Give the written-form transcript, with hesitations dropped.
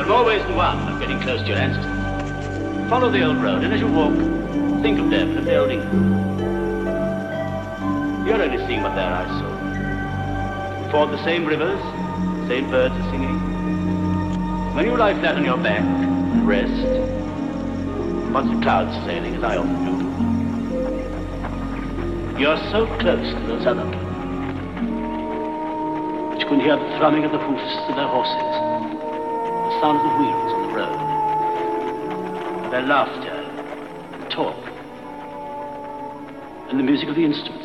are more ways than one of getting close to your ancestors. Follow the old road, and as you walk, think of them and of the old England. You're only seeing what their eyes saw. Ford the same rivers, the same birds are singing. When you lie flat on your back and rest, watch the clouds sailing, as I often do. You're so close to those other people that you can hear the thrumming of the hoofs of their horses, the sound of the wheels on the road, their laughter, and talk, and the music of the instruments.